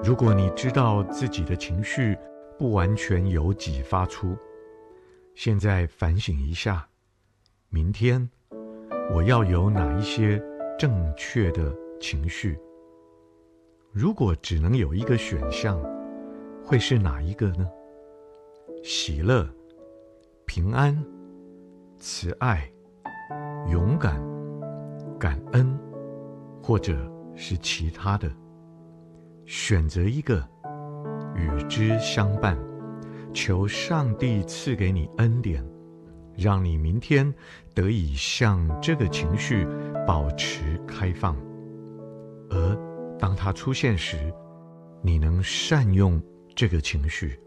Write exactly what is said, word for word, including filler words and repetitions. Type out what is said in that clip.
如果你知道自己的情绪不完全由己发出，现在反省一下，明天我要有哪一些正确的情绪？如果只能有一个选项，会是哪一个呢？喜乐、平安、慈爱、勇敢、感恩，或者是其他的？选择一个，与之相伴，求上帝赐给你恩典，让你明天得以向这个情绪保持开放，而当它出现时，你能善用这个情绪。